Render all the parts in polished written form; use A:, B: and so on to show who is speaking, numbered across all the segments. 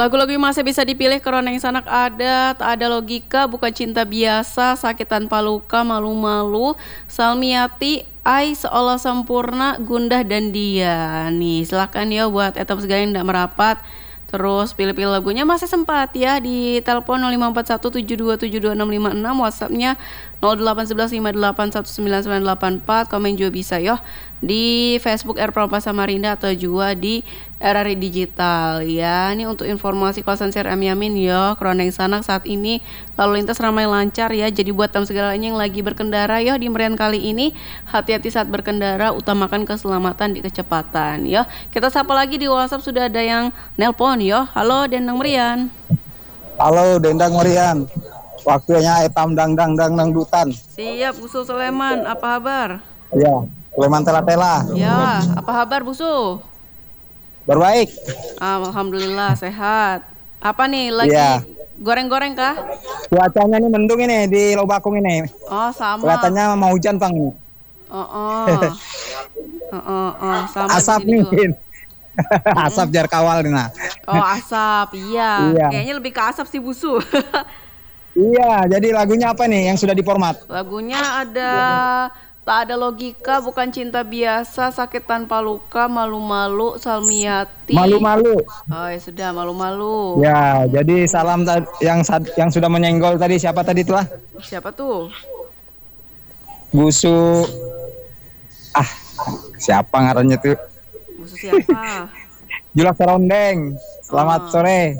A: Lagu-lagu yang masih bisa dipilih karena yang sanak ada, tak ada logika, bukan cinta biasa, sakit tanpa luka, malu-malu, Salmiati, Ai seolah sempurna, Gundah dan dia. Nih, silahkan ya buat etam segala yang tidak merapat. Terus pilih-pilih lagunya masih sempat ya di telepon 054172722656, WhatsAppnya 081158199984, komen juga bisa yo di Facebook R Prampa Samarinda atau juga di RRI Digital ya. Ini untuk informasi kawasan CRM Yamin yo, Kroneng Sanak saat ini lalu lintas ramai lancar ya. Jadi buat tamu segalanya yang lagi berkendara yo di Merian kali ini, hati-hati saat berkendara, utamakan keselamatan di kecepatan yo. Kita sapa lagi di WhatsApp, sudah ada yang nelpon yo. Halo Dendang Merian.
B: Halo Dendang Merian. Waktunya etam dangdutan.
A: Siap Busu Sleman, apa kabar?
B: Ya, Sleman tela-tela.
A: Ya, apa kabar Busu?
B: Berbaik.
A: Alhamdulillah sehat. Apa nih lagi
B: Ya.
A: goreng-goreng kah?
B: Cuacanya ini mendung ini di Lobakung ini.
A: Oh sama.
B: Kelihatannya mau hujan Bang.
A: Sama
B: Asap
A: di sini
B: nih.
A: juga.
B: Asap jar kawal nih nah.
A: Oh asap, iya.
B: Iya.
A: Kayaknya lebih ke asap sih Busu.
B: Iya, jadi lagunya apa nih yang sudah diformat?
A: Lagunya ada tak ada logika, bukan cinta biasa, sakit tanpa luka, malu-malu, Salmiati.
B: Malu-malu.
A: Oh ya sudah, malu-malu.
B: Ya, jadi salam yang sudah menyenggol tadi siapa tadi tuh?
A: Siapa tuh?
B: Busu. Siapa ngarannya tuh?
A: Busu siapa?
B: Julak Serondeng. Selamat sore.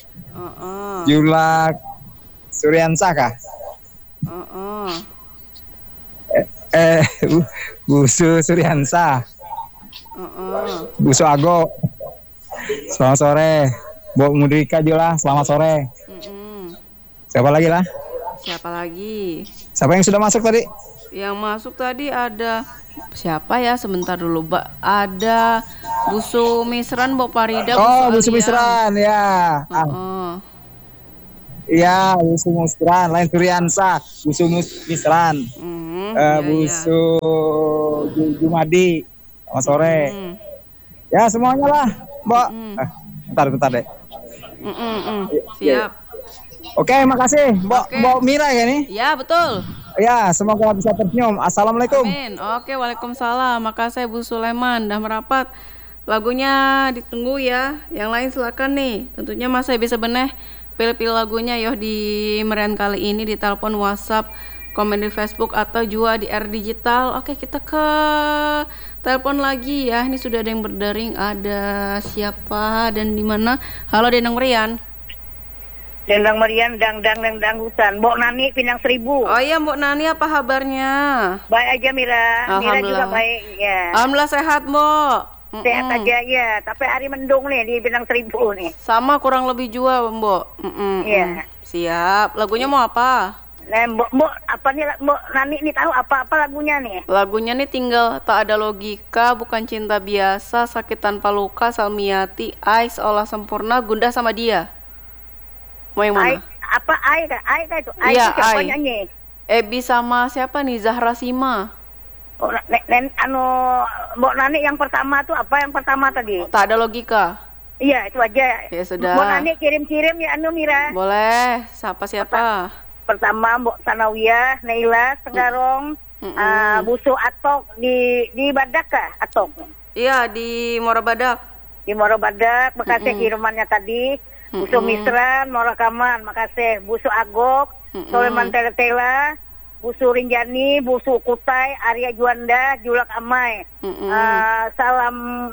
B: Julak Suryansa kah? Busu Suryansa. Busu Ago. Selamat sore. Bu Mudrika juga selamat sore. Siapa lagi lah?
A: Siapa lagi?
B: Siapa yang sudah masuk tadi?
A: Yang masuk tadi ada siapa ya? Sebentar dulu, Mbak. Ada Busu Misran, Mbak Parida.
B: Oh, Busu Misran ya. Iya, Busu Misran, lain Suryansa, Busu Misran. Busu Jumadi. Selamat sore. Ya, semuanya lah, Mbak. Bentar deh.
A: Siap.
B: Oke, makasih, Mbak Mira ya nih.
A: Ya, betul.
B: Ya, semoga bisa tersenyum. Assalamualaikum.
A: Amin. Oke, waalaikumsalam. Makasih Bu Sulaiman dah merapat. Lagunya ditunggu ya. Yang lain silakan nih. Tentunya masih bisa beneh pilih-pilih lagunya yo di Merian kali ini di telepon, WhatsApp, komen di Facebook atau juga di R Digital. Oke, kita ke telepon lagi ya. Ini sudah ada yang berdering. Ada siapa dan di mana? Halo Dendang Merian.
C: Dendang Merian, dang hutan. Mbok Nani Pinang Seribu.
A: Oh iya Mbok Nani, apa kabarnya?
C: Baik aja Mira. Mira juga baik ya.
A: Alhamdulillah sehat Mbok.
C: Sehat aja ya. Tapi hari mendung nih di Pinang Seribu nih.
A: Sama kurang lebih juga Mbok.
C: Iya.
A: Siap. Lagunya mau apa?
C: Nah, Mbok apa nih Mbok Nani nih tahu apa lagunya nih?
A: Lagunya nih tinggal tak ada logika, bukan cinta biasa, sakit tanpa luka, Salmiati, Ai seolah sempurna, Gundah sama dia. Mau yang mana?
C: Ai itu. Ai
A: iya,
C: itu siapa
A: Ai.
C: nyanyi?
A: Ebi sama siapa nih? Zahra Sima.
C: Oh, Mbok Nani yang pertama tuh apa yang pertama tadi?
A: Tak ada logika.
C: Iya, itu aja.
A: Ya sudah.
C: Mbok Nani kirim-kirim ya Mira.
A: Boleh. Siapa?
C: Pertama Mbok Sanawiyah, Naila, Senggarong, Busu Atok di Badak kah? Atok.
A: Iya, di Morabadak.
C: Di Morabadak, makasih kirimannya tadi. Busu Misran, Morakaman, makasih. Busu Agok, Soleman Tela-Tela, Busu Rinjani, Busu Kutai, Arya Juanda, Julak Amai. Salam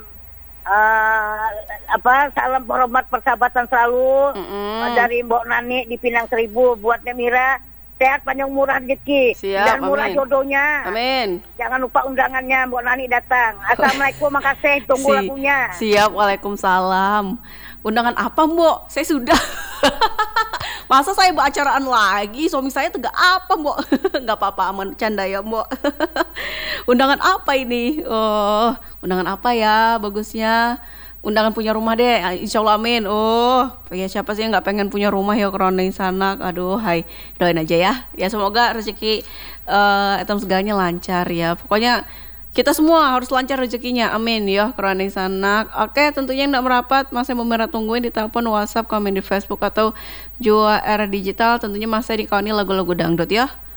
C: salam hormat persahabatan selalu dari Mbok Nani di Pinang Seribu. Buatnya Mira sehat, panjang murah rezeki dan murah jodohnya.
A: Amin.
C: Jangan lupa undangannya Mbok Nani datang. Assalamualaikum, makasih, tunggu lagunya.
A: Siap, waalaikumsalam. Undangan apa Mbok? Saya sudah. Masa saya buat acaraan lagi? Suami saya tuh gak apa Mbok? Gak apa-apa, aman, canda ya Mbok. Undangan apa ini? Oh, undangan apa ya bagusnya? Undangan punya rumah deh, insya Allah amin. Oh, ya siapa sih yang nggak pengen punya rumah ya Kroneng Sanak. Aduh, hai, doain aja ya. Ya semoga rezeki etam segalanya lancar ya. Pokoknya Kita semua harus lancar rezekinya, amin ya keroning sanak. Oke, tentunya yang tidak merapat masih memerah tungguin di telepon, WhatsApp, komen di Facebook atau Jua Era Digital. Tentunya masih dikawani lagu-lagu dangdut ya.